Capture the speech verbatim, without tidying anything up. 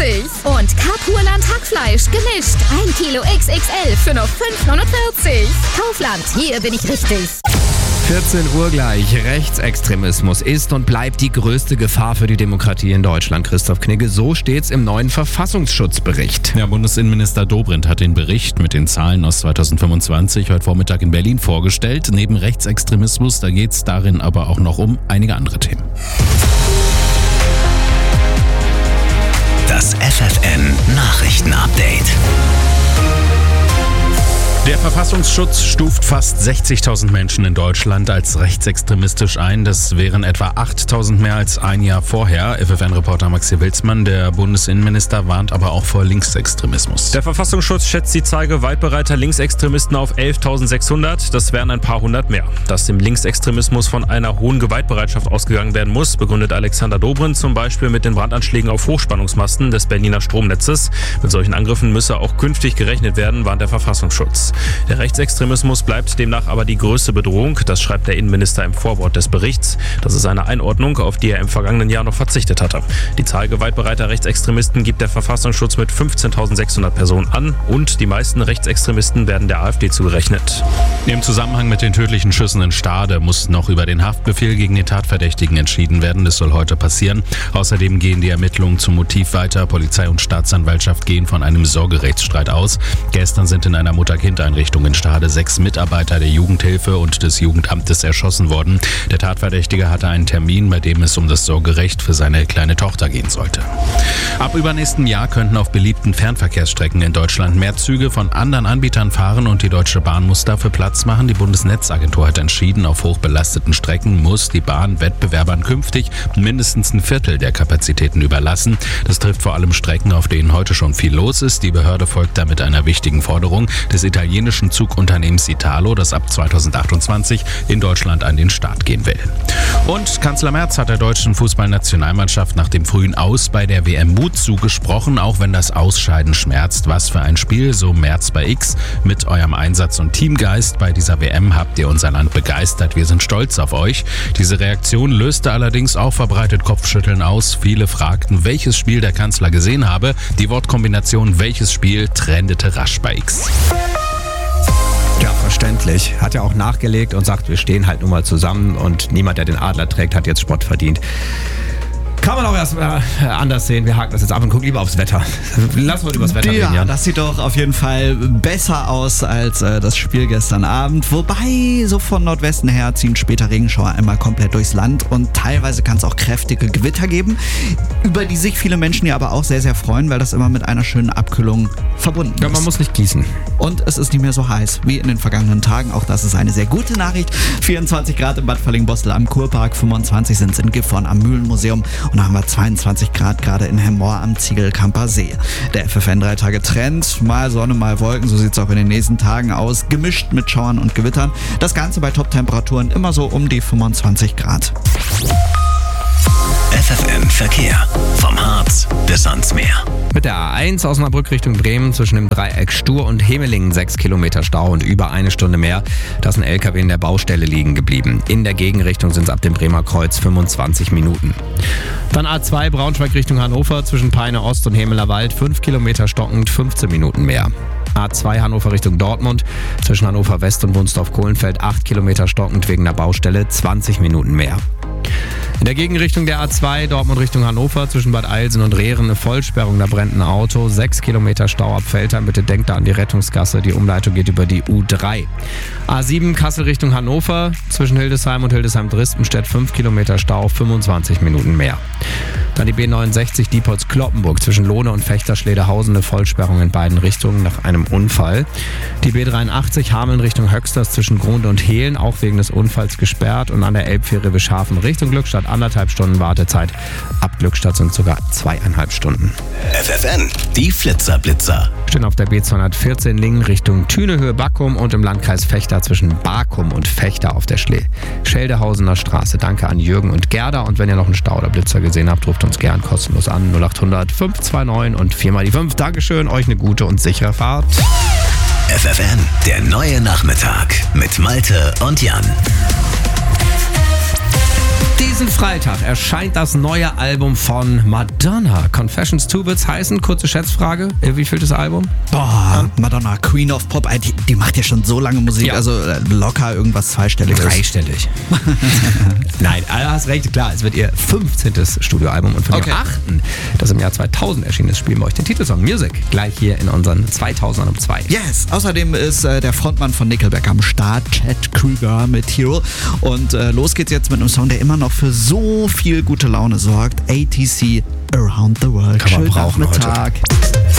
neunundvierzig. Und Carpurland Hackfleisch gemischt. ein Kilo X X L für nur fünf neunundvierzig. Kaufland, hier bin ich richtig. vierzehn Uhr gleich. Rechtsextremismus ist und bleibt die größte Gefahr für die Demokratie in Deutschland. Christoph Knigge, so steht's im neuen Verfassungsschutzbericht. Ja, Bundesinnenminister Dobrindt hat den Bericht mit den Zahlen aus zweitausendfünfundzwanzig heute Vormittag in Berlin vorgestellt. Neben Rechtsextremismus, da geht's darin aber auch noch um einige andere Themen. Das F F N-Nachrichten-Update. Der Verfassungsschutz stuft fast sechzigtausend Menschen in Deutschland als rechtsextremistisch ein. Das wären etwa achttausend mehr als ein Jahr vorher. F F N-Reporter Maxi Wilsmann, der Bundesinnenminister, warnt aber auch vor Linksextremismus. Der Verfassungsschutz schätzt die Zahl gewaltbereiter Linksextremisten auf elftausendsechshundert. Das wären ein paar hundert mehr. Dass dem Linksextremismus von einer hohen Gewaltbereitschaft ausgegangen werden muss, begründet Alexander Dobrindt zum Beispiel mit den Brandanschlägen auf Hochspannungsmasten des Berliner Stromnetzes. Mit solchen Angriffen müsse auch künftig gerechnet werden, warnt der Verfassungsschutz. Der Rechtsextremismus bleibt demnach aber die größte Bedrohung, das schreibt der Innenminister im Vorwort des Berichts. Das ist eine Einordnung, auf die er im vergangenen Jahr noch verzichtet hatte. Die Zahl gewaltbereiter Rechtsextremisten gibt der Verfassungsschutz mit fünfzehntausendsechshundert Personen an und die meisten Rechtsextremisten werden der AfD zugerechnet. Im Zusammenhang mit den tödlichen Schüssen in Stade muss noch über den Haftbefehl gegen den Tatverdächtigen entschieden werden. Das soll heute passieren. Außerdem gehen die Ermittlungen zum Motiv weiter. Polizei und Staatsanwaltschaft gehen von einem Sorgerechtsstreit aus. Gestern sind in einer Mutter-Kind-Einrichtung in Stade sechs Mitarbeiter der Jugendhilfe und des Jugendamtes erschossen worden. Der Tatverdächtige hatte einen Termin, bei dem es um das Sorgerecht für seine kleine Tochter gehen sollte. Ab übernächsten Jahr könnten auf beliebten Fernverkehrsstrecken in Deutschland mehr Züge von anderen Anbietern fahren und die Deutsche Bahn muss dafür Platz machen. Die Bundesnetzagentur hat entschieden, auf hochbelasteten Strecken muss die Bahn Wettbewerbern künftig mindestens ein Viertel der Kapazitäten überlassen. Das trifft vor allem Strecken, auf denen heute schon viel los ist. Die Behörde folgt damit einer wichtigen Forderung des italienischen Zugunternehmens Italo, das ab zweitausendachtundzwanzig in Deutschland an den Start gehen will. Und Kanzler Merz hat der deutschen Fußballnationalmannschaft nach dem frühen Aus bei der W M Mut zugesprochen, auch wenn das Ausscheiden schmerzt. Was für ein Spiel, so Merz bei X. Mit eurem Einsatz und Teamgeist bei dieser W M habt ihr unser Land begeistert. Wir sind stolz auf euch. Diese Reaktion löste allerdings auch verbreitet Kopfschütteln aus. Viele fragten, welches Spiel der Kanzler gesehen habe. Die Wortkombination welches Spiel trendete rasch bei X. Ja, verständlich. Hat ja auch nachgelegt und sagt, wir stehen halt nun mal zusammen und niemand, der den Adler trägt, hat jetzt Spott verdient. Kann man auch erst mal anders sehen. Wir haken das jetzt ab und gucken lieber aufs Wetter. Lass mal über das Wetter ja, reden, Jan. Das sieht doch auf jeden Fall besser aus als äh, das Spiel gestern Abend. Wobei, so von Nordwesten her ziehen später Regenschauer einmal komplett durchs Land und teilweise kann es auch kräftige Gewitter geben, über die sich viele Menschen ja aber auch sehr, sehr freuen, weil das immer mit einer schönen Abkühlung verbunden ist. Ja, man muss nicht gießen. Und es ist nicht mehr so heiß wie in den vergangenen Tagen. Auch das ist eine sehr gute Nachricht. vierundzwanzig Grad in Bad Fallingbostel am Kurpark, fünfundzwanzig sind es in Gifhorn am Mühlenmuseum und dann haben wir zweiundzwanzig Grad gerade in Hemmoor am Ziegelkamper See. Der F F N drei Tage Trend, mal Sonne, mal Wolken, so sieht es auch in den nächsten Tagen aus, gemischt mit Schauern und Gewittern. Das Ganze bei Top-Temperaturen immer so um die fünfundzwanzig Grad. F F N Verkehr. Vom Harz bis ans Meer. Mit der A eins Osnabrück Richtung Bremen zwischen dem Dreieck Stur und Hemelingen sechs Kilometer Stau und über eine Stunde mehr. Da ist ein L K W in der Baustelle liegen geblieben. In der Gegenrichtung sind es ab dem Bremer Kreuz fünfundzwanzig Minuten. Dann A zwei Braunschweig Richtung Hannover zwischen Peine Ost und Hemeler Wald fünf Kilometer stockend, fünfzehn Minuten mehr. A zwei Hannover Richtung Dortmund zwischen Hannover West und Wunsdorf-Kohlenfeld acht Kilometer stockend wegen der Baustelle, zwanzig Minuten mehr. In der Gegenrichtung der A zwei Dortmund Richtung Hannover zwischen Bad Eilsen und Rehren eine Vollsperrung, da brennt ein Auto, sechs Kilometer Stau ab Veltern, bitte denkt da an die Rettungsgasse, die Umleitung geht über die U drei. A sieben Kassel Richtung Hannover zwischen Hildesheim und Hildesheim-Drispenstedt fünf Kilometer Stau, fünfundzwanzig Minuten mehr. Dann die B neunundsechzig Diepholz-Kloppenburg zwischen Lohne und Fechter-Schlederhausen eine Vollsperrung in beiden Richtungen nach einem Unfall. Die B dreiundachtzig Hameln Richtung Höxters zwischen Gronde und Hehlen auch wegen des Unfalls gesperrt und an der Elbfähre Wischhafen Richtung Glückstadt anderthalb Stunden Wartezeit. Ab Glückstadt sind sogar zweieinhalb Stunden. F F N, die Flitzerblitzer. Stehen auf der B zweihundertvierzehn Lingen Richtung Thünehöhe-Backum und im Landkreis Fechter zwischen Bakum und Fechter auf der Schle- Scheldehausener Straße. Danke an Jürgen und Gerda und wenn ihr noch einen Stau oder Blitzer gesehen habt, ruft uns gern kostenlos an null acht hundert fünf zwei neun und vier mal die fünf. Dankeschön, euch eine gute und sichere Fahrt. F F N, der neue Nachmittag mit Malte und Jan. Diesen Freitag erscheint das neue Album von Madonna. Confessions two wird's heißen. Kurze Schätzfrage. Wie viel das Album? Boah, Madonna, Queen of Pop, die, die macht ja schon so lange Musik, Ja. also locker irgendwas Zweistelliges. Dreistellig. Nein, du hast recht, klar, es wird ihr fünfzehntes Studioalbum und von Okay. ihrem achten, das im Jahr zweitausend erschienen ist, spielen wir euch den Titelsong Music gleich hier in unseren zweitausendern um zwei. Yes, außerdem ist äh, der Frontmann von Nickelback am Start, Chad Krüger mit Hero. Und äh, los geht's jetzt mit einem Song, der immer noch für so viel gute Laune sorgt. A T C Around the World. Kann man Schönen brauchen heute. Nachmittag.